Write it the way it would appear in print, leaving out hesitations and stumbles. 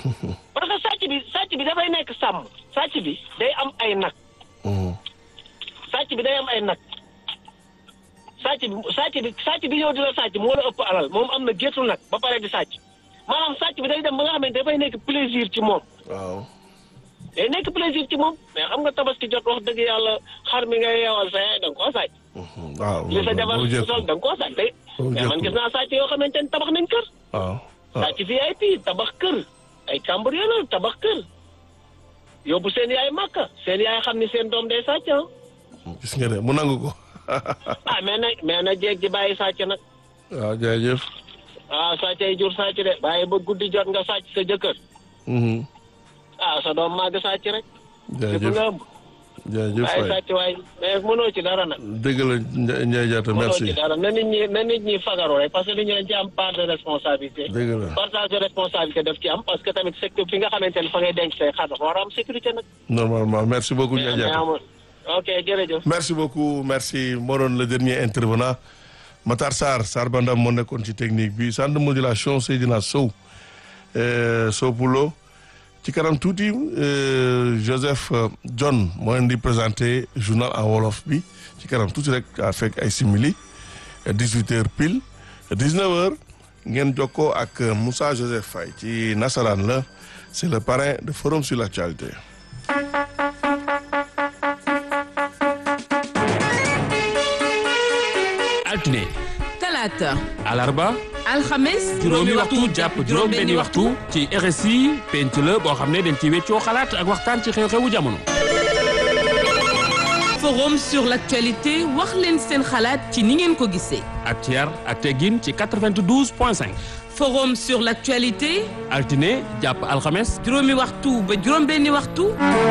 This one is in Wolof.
parce que sàcc bi dafay nekk sàmm sàcc bi day am ay nag. sàcc bi day am ay nag. sàcc bi ñëw di la sàcc moo la ëpp alal moom am na géttu nag ba pare di sàcc maanaam sàcc bi day dem ba nga xamante dafay nekk plaisir ci moom. waaw. day nekk plaisir ci moom mais xam nga tabaski jot wax dëgg yàlla xar mi nga yeewal sa yaay da nga koo sàcc. waaw li sa jabar sol da nga koo sàcc day. mais man gis naa sàcc yoo xamante ne tabax nañ kër. waaw. sàcc VIP tabax kër ay cambrioleur tabax kër yóbbu seen yaay màkka seen yaay xam ni seen doom day sàcc ah. gis nga de mu nangu ko. ah mais na jéeg ji bàyyi sàcc nag. waaw jaajëf. sàcc ay jur sàcc de bàyyi ba guddi jot nga sàcc sa jëkkër. sa doom màgg sàcc rek. jaajëf nga ëmb. jaajëf bàyyi waay sàcc waay mais mënoo ci dara nag. dëgg la Ndiaye Diatta merci. mënoo ci dara na nit ñi fagaru rek parce que nit ñi dañ ci am part de responsabilité. dëgg la partage de responsabilité daf ci am parce que tamit secteur fi nga xamante ne fa ngay denc say xar dafa war a am sécurité nag. normalement merci beaucoup Ndiaye Diatta. ok jërëjëf. merci beaucoup merci moo doon le dernier intervenant Matar Sarr Bandam moo nekkoon ci technique bi centre de modulation Seydina Sow Poulo ci kanam tuuti Joseph John moo leen di présenté journal en wolof bi ci kanam tuuti rek a fekk ay simili 18h pile 19h ngeen jokkoo ak Moussa Joseph Faye ci nasaraan la c'est le parrain de Forum sur l'actualité. altine talaata alarba alxames juróomi waxtu jàpp juróom benni waxtu ci RSI penc la boo xam ne dañ ci weccoo xalaat ak waxtaan ci xew-xewu jamono. forum sur l'actualité wax leen seen xalaat ci ni ngeen ko gisee. ak ci yar ak teggin ci 92.5. forum sur l'actualité altine jàpp alxames juróomi waxtu ba juróom benni waxtu